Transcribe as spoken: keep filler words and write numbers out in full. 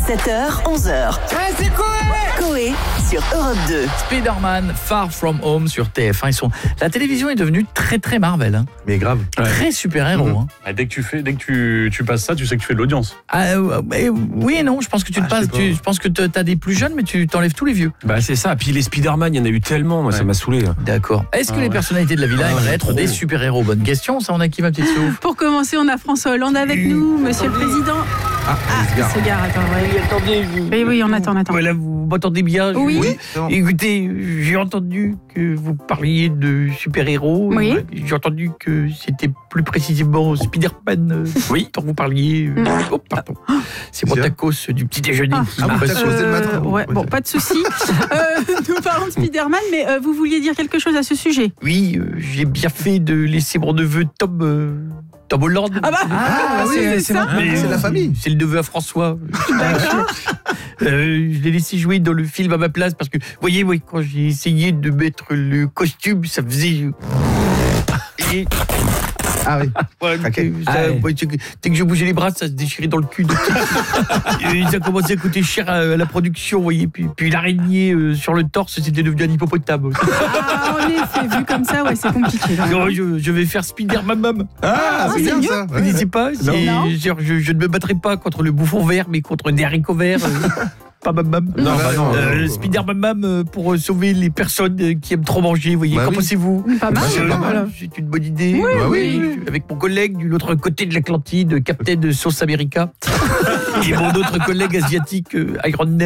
sept heures, onze heures. Ouais, c'est Coé Coé sur Europe deux. Spider-Man Far From Home sur T F un. Ils sont... La télévision est devenue très très Marvel. Hein. Mais grave. Très super-héros. Mmh. Hein. Ah, dès que tu fais, dès que tu, tu passes ça, tu sais que tu fais de l'audience. Ah, euh, mais oui et non, je pense que tu Ah, te passes, je sais tu, pas. je pense que tu as des plus jeunes, mais tu t'enlèves tous les vieux. Bah c'est ça, puis les Spider-Man, il y en a eu tellement, moi Ouais. ça m'a saoulé. D'accord. Est-ce que Ah, les ouais. personnalités de la villa Ah, aimeraient être trop. des super-héros? Bonne question, ça on a qui ma petite souffle? Pour commencer, on a François Hollande avec nous, Monsieur le Président. Ah, Ah, il se gare. il se gare, attends, ouais. Attendez, vous... Oui, oui, on attend, on attend. Voilà, vous m'entendez bien? Oui. Oui, c'est bon. Écoutez, j'ai entendu que vous parliez de super-héros. Oui. J'ai entendu que c'était plus précisément Spider-Man euh, Oui. dont vous parliez. euh, Mm. Oh, pardon. C'est mon C'est tacos du petit déjeuner Ah. qui Ah, m'a vous pas faites sauvé. poser le matin. Euh, ouais, bon, pas de souci. Euh, nous parlons de Spider-Man, mais euh, vous vouliez dire quelque chose à ce sujet? Oui, euh, j'ai bien fait de laisser mon neveu Tom, euh, Tom Holland. Ah bah, Ah, oui, c'est c'est ça. Mais, c'est euh, la famille. C'est le neveu à François. Euh, je l'ai laissé jouer dans le film à ma place parce que, vous voyez, oui, quand j'ai essayé de mettre le costume, ça faisait... Et, Ah oui. ouais, Craqué. ça, Ah ouais. ouais, c'est que- dès que je bougeais les bras, ça se déchirait dans le cul. de- Et ça commençait à coûter cher à, à la production, vous voyez. Puis, puis l'araignée euh, sur le torse, c'était devenu un hippopotame. Ah, en effet, vu comme ça, ouais, c'est compliqué. là. Non, je, je vais faire Spider-Man. Ah, c'est c'est bien mieux. ça. Vous connaissez pas? c'est- Non. genre, je, je ne me battrai pas contre le bouffon vert, mais contre des haricots verts. euh, pas mam mam. Non, bah non. Euh, Spider-Man mam, euh, pour euh, sauver les personnes euh, qui aiment trop manger. Vous voyez, Bah qu'en oui. pensez-vous? Pas mal, Bah, c'est pas pas mal. mal. C'est une bonne idée. Oui, Bah oui. Euh, Avec mon collègue du l'autre côté de l'Atlantide, Captain Sauce America. Et mon autre collègue asiatique, euh, Iron Man.